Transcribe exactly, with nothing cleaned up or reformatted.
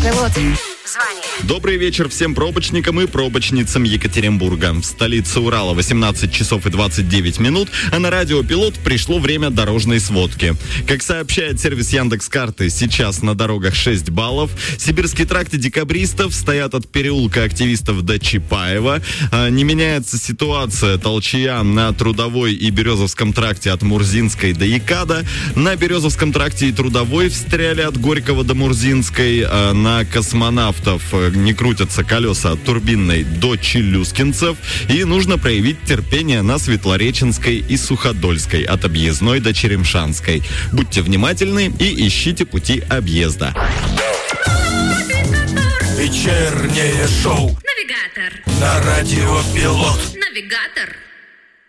Пилот. Добрый вечер всем пробочникам и пробочницам Екатеринбурга. В столице Урала восемнадцать часов и двадцать девять минут, а на радио «Пилот» пришло время дорожной сводки. Как сообщает сервис Яндекс.Карты, сейчас на дорогах шесть баллов. Сибирский тракт и декабристов стоят от переулка Активистов до Чапаева. Не меняется ситуация толчья на Трудовой и Березовском тракте от Мурзинской до Якада. На Березовском тракте и Трудовой встряли от Горького до Мурзинской. На Космонавтов не крутятся колеса от Турбинной до Челюскинцев, и нужно проявить терпение на Светлореченской и Суходольской от Объездной до Черемшанской. Будьте внимательны и ищите пути объезда. Вечернее шоу. Навигатор. На радио «Пилот». Навигатор.